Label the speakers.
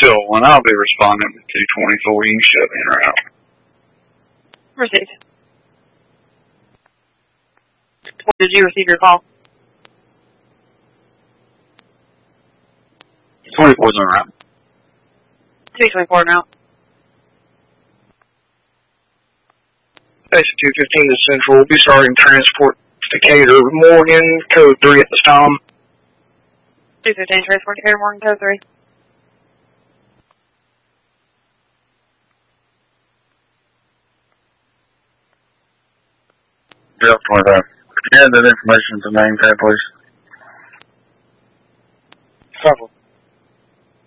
Speaker 1: 201, I'll be responding to 224. You can shut in or out.
Speaker 2: Received. Did you receive your call?
Speaker 1: 24's on route.
Speaker 2: 224 now.
Speaker 3: Station 215 to Central. We'll be starting transport to Decatur Morgan, code 3 at this time.
Speaker 2: 215 transport to Decatur Morgan, code 3.
Speaker 1: Yep, 25. Could you add that information to the name tag, please?